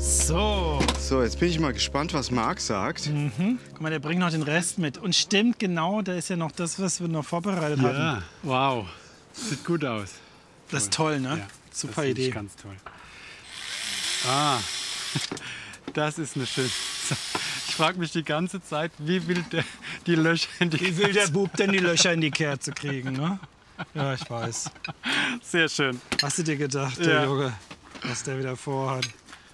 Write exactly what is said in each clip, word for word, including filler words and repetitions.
So. So, jetzt bin ich mal gespannt, was Marc sagt. Mhm. Guck mal, der bringt noch den Rest mit. Und stimmt genau, da ist ja noch das, was wir noch vorbereitet hatten. Ja, wow. Sieht gut aus. Das ist toll, ne? Ja, Super das Idee. Ganz toll. Ah, das ist eine schöne. Ich frage mich die ganze Zeit, wie will der die Löcher in die Wie will der Bub denn die Löcher in die Kerze kriegen, ne? Ja, ich weiß. Sehr schön. Hast du dir gedacht, der Ja. Junge, was der wieder vorhat?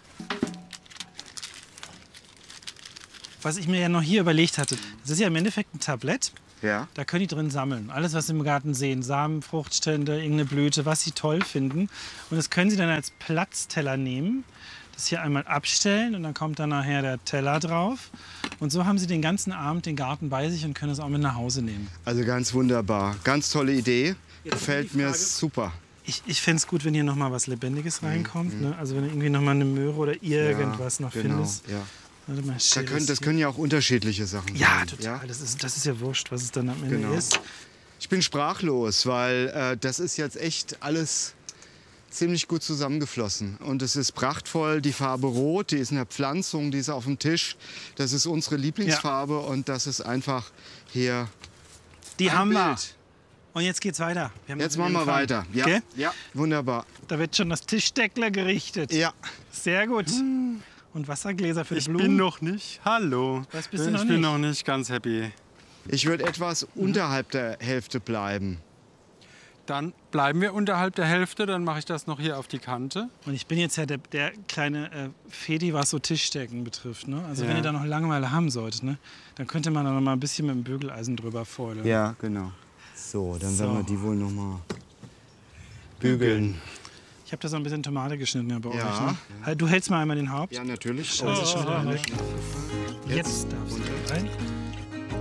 Was ich mir ja noch hier überlegt hatte, das ist ja im Endeffekt ein Tablett. Ja. Da können die drin sammeln. Alles, was sie im Garten sehen. Samen, Fruchtstände, irgendeine Blüte, was sie toll finden. Und das können sie dann als Platzteller nehmen. Das hier einmal abstellen und dann kommt dann nachher der Teller drauf. Und so haben sie den ganzen Abend den Garten bei sich und können es auch mit nach Hause nehmen. Also ganz wunderbar. Ganz tolle Idee. Jetzt Gefällt die mir Frage- super. Ich, ich fände es gut, wenn hier noch mal was Lebendiges reinkommt. Ne? Also wenn du irgendwie noch mal eine Möhre oder irgendwas noch genau, findest. Ja. Warte mal, Da shit, können, das hier- können ja auch unterschiedliche Sachen Ja, sein. total. Das ist, das ist ja wurscht, was es dann am Ende Genau. ist. Ich bin sprachlos, weil äh, das ist jetzt echt alles ziemlich gut zusammengeflossen. Und es ist prachtvoll. Die Farbe Rot, die ist in der Pflanzung, die ist auf dem Tisch. Das ist unsere Lieblingsfarbe und das ist einfach hier Die ein haben wir. Bild. Und jetzt geht's weiter. Wir haben Jetzt noch machen wir Empfang. weiter. Ja, Gell? ja, wunderbar. Da wird schon das Tischdeckler gerichtet. Ja. Sehr gut. Und Wassergläser für die Ich Blumen. bin noch nicht. Hallo. Was bist du ich noch bin nicht? noch nicht ganz happy. Ich würde etwas unterhalb der Hälfte bleiben. Dann bleiben wir unterhalb der Hälfte. Dann mache ich das noch hier auf die Kante. Und ich bin jetzt ja der, der kleine äh, Fedi, was so Tischdecken betrifft. Ne? Also Ja. wenn ihr da noch Langeweile haben solltet, ne? Dann könnte man da noch mal ein bisschen mit dem Bügeleisen drüber fordern. Ja, genau. So, dann So. werden wir die wohl noch mal bügeln. Ich habe da so ein bisschen Tomate geschnitten ja, bei Ja. euch. Ne? Halt, du hältst mal einmal den Haupt. Ja, natürlich. Oh, das ist schon wieder Oh, weg. Jetzt darfst du rein.